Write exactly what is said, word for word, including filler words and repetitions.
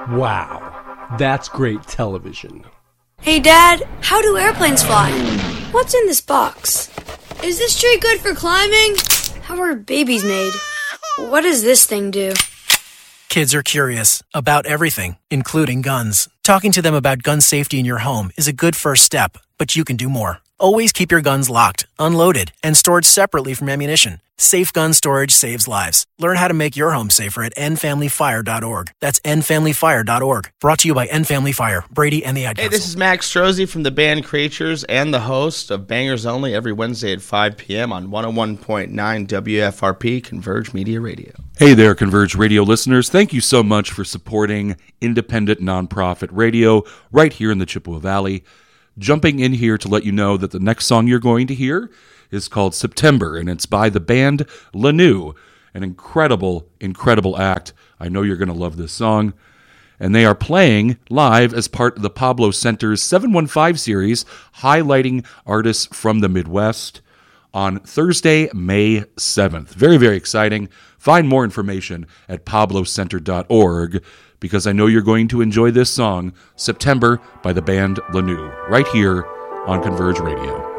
Wow, that's great television. Hey Dad, how do airplanes fly? What's in this box? Is this tree good for climbing? How are babies made? What does this thing do? Kids are curious about everything, including guns. Talking to them about gun safety in your home is a good first step, but you can do more. Always keep your guns locked, unloaded, and stored separately from ammunition. Safe gun storage saves lives. Learn how to make your home safer at end family fire dot org. That's end family fire dot org. Brought to you by End Family Fire, Brady, and the Ad Hey, Council. this is Max Strozzi from the band Creatures and the host of Bangers Only every Wednesday at five p.m. on one oh one point nine W F R P, Converge Media Radio. Hey there, Converge Radio listeners. Thank you so much for supporting independent nonprofit radio right here in the Chippewa Valley. Jumping in here to let you know that the next song you're going to hear is called September, and it's by the band Lanou, an incredible, incredible act. I know you're going to love this song. And they are playing live as part of the Pablo Center's seven one five series, highlighting artists from the Midwest on Thursday, May seventh. Very, very exciting. Find more information at pablo center dot org, because I know you're going to enjoy this song, September, by the band Lanou, right here on Converge Radio.